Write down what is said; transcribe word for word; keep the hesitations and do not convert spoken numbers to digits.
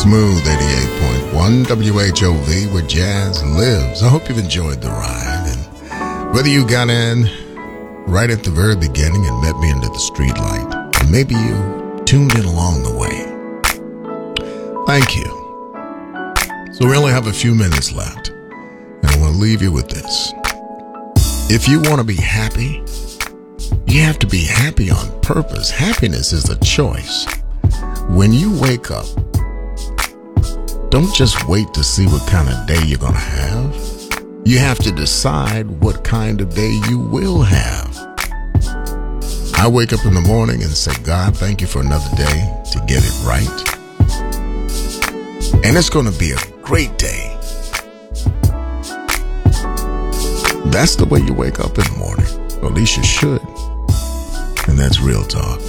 Smooth eighty-eight point one W H O V, where jazz lives. I hope you've enjoyed the ride, and whether you got in right at the very beginning and met me under the streetlight, or maybe you tuned in along the way, thank you. So we only have a few minutes left, and I want to leave you with this. If you want to be happy, you have to be happy on purpose. Happiness is a choice. When you wake up, don't just wait to see what kind of day you're going to have. You have to decide what kind of day you will have. I wake up in the morning and say, God, thank you for another day to get it right. And it's going to be a great day. That's the way you wake up in the morning. Or at least you should. And that's real talk.